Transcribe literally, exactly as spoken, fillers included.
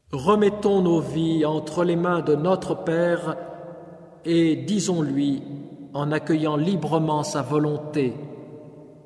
Remettons nos vies entre les mains de notre Père et disons-lui, en accueillant librement sa volonté,